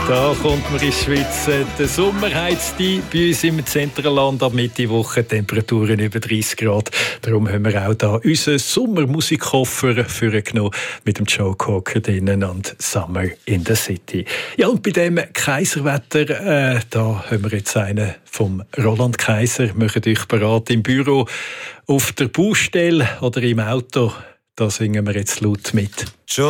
Da kommt man in die Schweiz. Der Sommer heizt ein, bei uns im Zentralland ab Mitte Woche Temperaturen über 30 Grad. Darum haben wir auch hier unseren Sommermusikkoffer vorgenommen mit dem Joe Cocker drinnen und Summer in the City. Ja, und bei dem Kaiserwetter, da haben wir jetzt einen vom Roland Kaiser. Macht euch bereit im Büro, auf der Baustelle oder im Auto. Da singen wir jetzt laut mit.